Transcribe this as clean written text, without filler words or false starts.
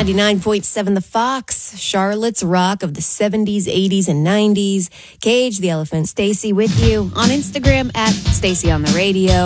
99.7 The Fox, Charlotte's rock of the 70s, 80s, and 90s. Cage the Elephant, Stacy with you on Instagram at Stacy on the Radio.